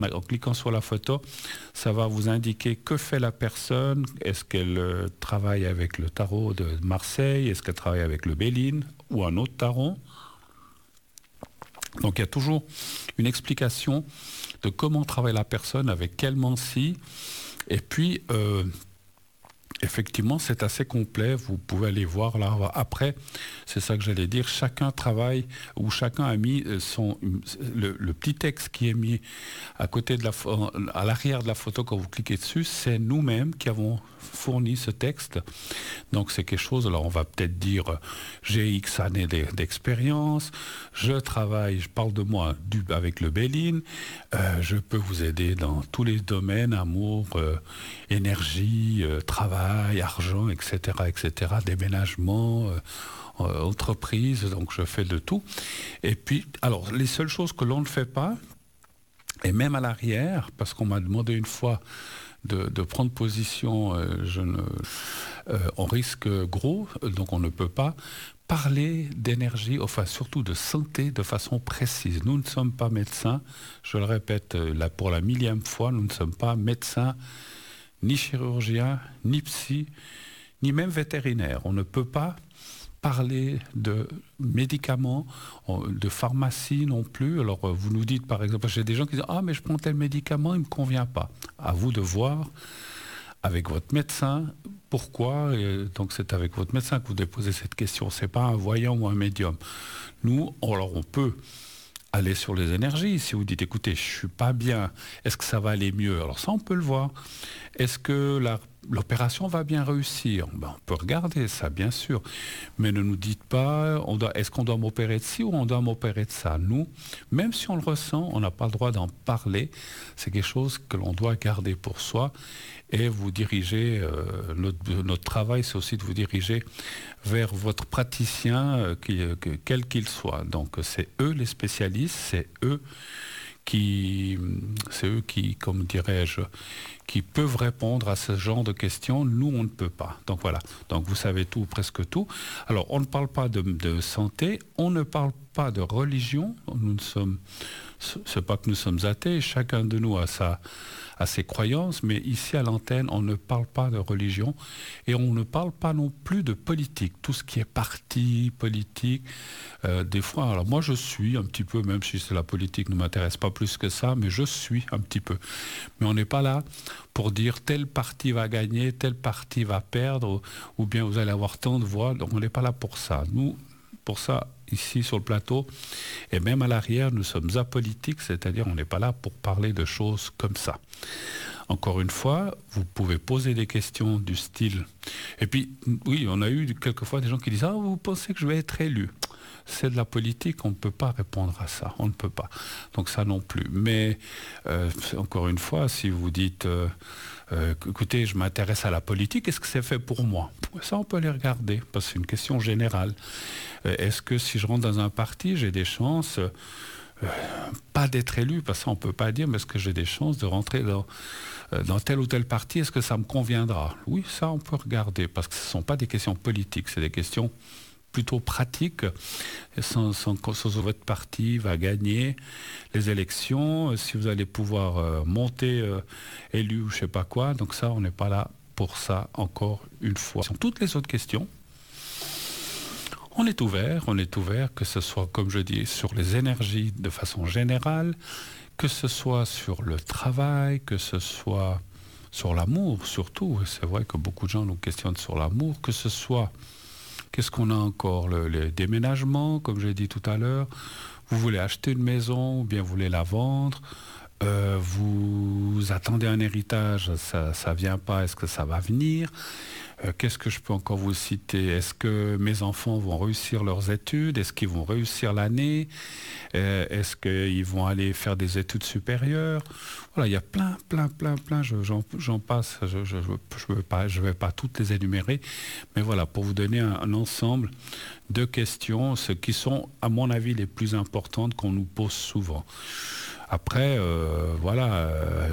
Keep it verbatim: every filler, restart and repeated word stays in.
En cliquant sur la photo, ça va vous indiquer que fait la personne. Est-ce qu'elle euh, travaille avec le tarot de Marseille? Est-ce qu'elle travaille avec le Béline ou un autre tarot? Donc il y a toujours une explication de comment travaille la personne, avec quel mansi. Et puis, euh, effectivement, c'est assez complet. Vous pouvez aller voir là. Après, c'est ça que j'allais dire. Chacun travaille, ou chacun a mis son... Le, le petit texte qui est mis à côté de la... à l'arrière de la photo quand vous cliquez dessus, c'est nous-mêmes qui avons fourni ce texte. Donc c'est quelque chose... Alors on va peut-être dire, j'ai X années d'expérience, je travaille, je parle de moi du, avec le Béline, euh, je peux vous aider dans tous les domaines, amour, euh, énergie, euh, travail, argent, et cetera, et cetera, déménagement, euh, euh, entreprise, donc je fais de tout. Et puis, alors, les seules choses que l'on ne fait pas, et même à l'arrière, parce qu'on m'a demandé une fois de, de prendre position, euh, je ne, euh, on risque gros, donc on ne peut pas parler d'énergie, enfin surtout de santé de façon précise. Nous ne sommes pas médecins, je le répète là pour la millième fois, nous ne sommes pas médecins, ni chirurgien, ni psy, ni même vétérinaire. On ne peut pas parler de médicaments, de pharmacie non plus. Alors vous nous dites par exemple, j'ai des gens qui disent « Ah mais je prends tel médicament, il ne me convient pas ». À vous de voir avec votre médecin pourquoi. Et donc c'est avec votre médecin que vous déposez cette question. Ce n'est pas un voyant ou un médium. Nous, alors on peut aller sur les énergies. Si vous dites, écoutez, je ne suis pas bien, est-ce que ça va aller mieux? Alors ça, on peut le voir. Est-ce que la, l'opération va bien réussir? Ben, on peut regarder ça, bien sûr. Mais ne nous dites pas, on doit, est-ce qu'on doit m'opérer de ci ou on doit m'opérer de ça? Nous, même si on le ressent, on n'a pas le droit d'en parler. C'est quelque chose que l'on doit garder pour soi. Et vous diriger, euh, notre, notre travail, c'est aussi de vous diriger vers votre praticien, euh, qui, euh, quel qu'il soit. Donc c'est eux les spécialistes, c'est eux qui, c'est eux qui, comme dirais-je, qui peuvent répondre à ce genre de questions. Nous, on ne peut pas. Donc voilà. Donc vous savez tout, presque tout. Alors on ne parle pas de, de santé, on ne parle pas de religion. Nous ne sommes, c'est pas que nous sommes athées. Chacun de nous a sa à ses croyances, mais ici à l'antenne, on ne parle pas de religion et on ne parle pas non plus de politique. Tout ce qui est parti, politique, euh, des fois, alors moi je suis un petit peu, même si c'est la politique ne m'intéresse pas plus que ça, mais je suis un petit peu. Mais on n'est pas là pour dire tel parti va gagner, tel parti va perdre, ou, ou bien vous allez avoir tant de voix, donc on n'est pas là pour ça. Nous, pour ça, ici sur le plateau, et même à l'arrière, nous sommes apolitiques, c'est-à-dire on n'est pas là pour parler de choses comme ça. Encore une fois, vous pouvez poser des questions du style... Et puis, oui, on a eu quelquefois des gens qui disent « Ah, vous pensez que je vais être élu ?» C'est de la politique, on ne peut pas répondre à ça, on ne peut pas. Donc ça non plus. Mais, euh, encore une fois, si vous dites... Euh, Euh, écoutez, je m'intéresse à la politique, est-ce que c'est fait pour moi? Ça, on peut les regarder, parce que c'est une question générale. Euh, est-ce que si je rentre dans un parti, j'ai des chances, euh, pas d'être élu, parce que ça, on ne peut pas dire, mais est-ce que j'ai des chances de rentrer dans, euh, dans tel ou tel parti? Est-ce que ça me conviendra? Oui, ça, on peut regarder, parce que ce ne sont pas des questions politiques, c'est des questions plutôt pratique, sans, sans, sans votre parti va gagner les élections, si vous allez pouvoir euh, monter euh, élu ou je sais pas quoi, donc ça, on n'est pas là pour ça, encore une fois. Sur toutes les autres questions, on est ouvert, on est ouvert, que ce soit, comme je dis, sur les énergies de façon générale, que ce soit sur le travail, que ce soit sur l'amour, surtout, c'est vrai que beaucoup de gens nous questionnent sur l'amour, que ce soit... Qu'est-ce qu'on a encore? Le, le déménagement, comme j'ai dit tout à l'heure. Vous voulez acheter une maison ou bien vous voulez la vendre. Euh, vous attendez un héritage, ça ne vient pas, est-ce que ça va venir? euh, Qu'est-ce que je peux encore vous citer? Est-ce que mes enfants vont réussir leurs études? Est-ce qu'ils vont réussir l'année? euh, Est-ce qu'ils vont aller faire des études supérieures? Voilà, il y a plein, plein, plein, plein, je, j'en, j'en passe, je ne je, je vais pas, je vais pas toutes les énumérer, mais voilà, pour vous donner un, un ensemble de questions, ce qui sont, à mon avis, les plus importantes qu'on nous pose souvent. Après, euh, voilà... Euh,